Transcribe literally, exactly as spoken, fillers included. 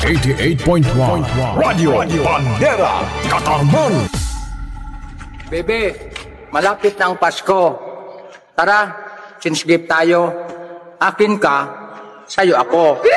eighty-eight point one Radio Bandera, Katarman. Bebe, malapit na ang Pasko. Tara, since gift tayo. Akin ka, sa'yo ako.